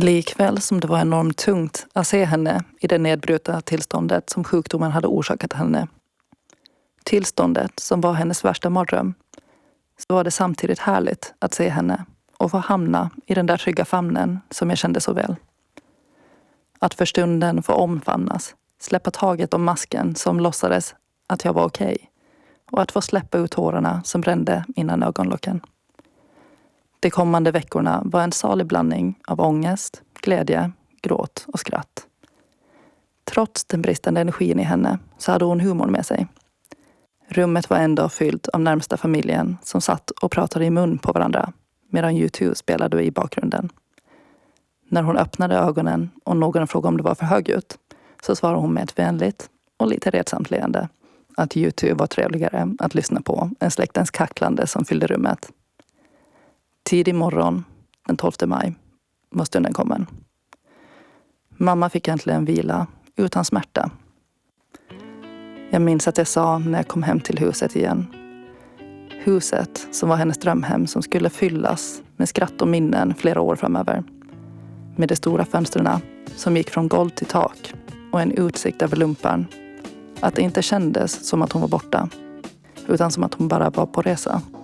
Likväl som det var enormt tungt att se henne i det nedbrutna tillståndet som sjukdomen hade orsakat henne. Tillståndet som var hennes värsta mardröm. Så var det samtidigt härligt att se henne och få hamna i den där trygga famnen som jag kände så väl. Att för stunden få omfamnas, släppa taget om masken som låtsades att jag var okej. Och att få släppa ut tårarna som brände innan ögonlocken. De kommande veckorna var en salig blandning av ångest, glädje, gråt och skratt. Trots den bristande energin i henne så hade hon humorn med sig. Rummet var ändå fyllt av närmsta familjen som satt och pratade i mun på varandra medan YouTube spelade i bakgrunden. När hon öppnade ögonen och någon frågade om det var för högljutt så svarade hon med ett vänligt och lite redsamt leende att YouTube var trevligare att lyssna på än släktens kacklande som fyllde rummet. Tidig morgon, den 12 maj, var stunden kommen. Mamma fick äntligen vila utan smärta. Jag minns att jag sa när jag kom hem till huset igen. Huset som var hennes drömhem som skulle fyllas med skratt och minnen flera år framöver. Med de stora fönstren som gick från golv till tak och en utsikt över lumpan. Att det inte kändes som att hon var borta, utan som att hon bara var på resa.